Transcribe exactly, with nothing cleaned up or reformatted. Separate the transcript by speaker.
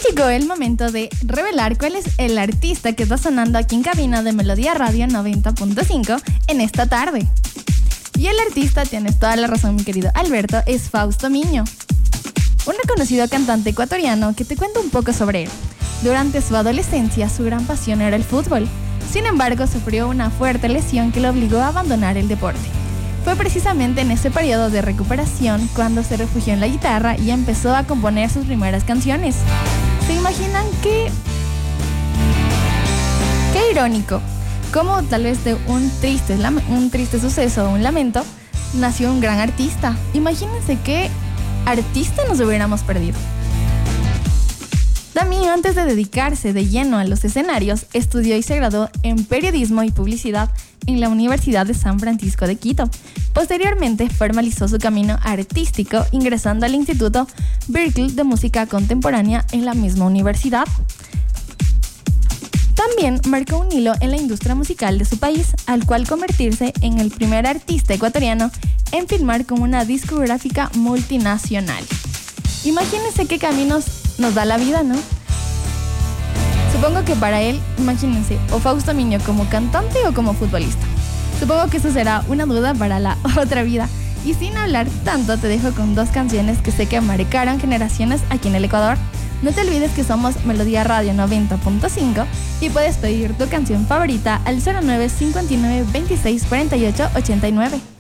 Speaker 1: llegó el momento de revelar cuál es el artista que está sonando aquí en cabina de Melodía Radio noventa punto cinco en esta tarde. Y el artista, tienes toda la razón, mi querido Alberto, es Fausto Miño, un reconocido cantante ecuatoriano que te cuento un poco sobre él. Durante su adolescencia, su gran pasión era el fútbol. Sin embargo, sufrió una fuerte lesión que lo obligó a abandonar el deporte. Fue precisamente en ese periodo de recuperación cuando se refugió en la guitarra y empezó a componer sus primeras canciones. ¿Se imaginan qué? Qué irónico. Como tal vez de un triste, un triste suceso, un lamento, nació un gran artista. Imagínense qué artista nos hubiéramos perdido. También, antes de dedicarse de lleno a los escenarios, estudió y se graduó en periodismo y publicidad en la Universidad de San Francisco de Quito. Posteriormente, formalizó su camino artístico ingresando al Instituto Berklee de Música Contemporánea en la misma universidad. También marcó un hilo en la industria musical de su país, al cual convertirse en el primer artista ecuatoriano en firmar con una discográfica multinacional. Imagínense qué caminos nos da la vida, ¿no? Supongo que para él, imagínense, o Fausto Miño como cantante o como futbolista. Supongo que eso será una duda para la otra vida. Y sin hablar tanto, te dejo con dos canciones que sé que marcaron generaciones aquí en el Ecuador. No te olvides que somos Melodía Radio noventa punto cinco y puedes pedir tu canción favorita al cero nueve cincuenta y nueve veintiséis cuarenta y ocho ochenta y nueve.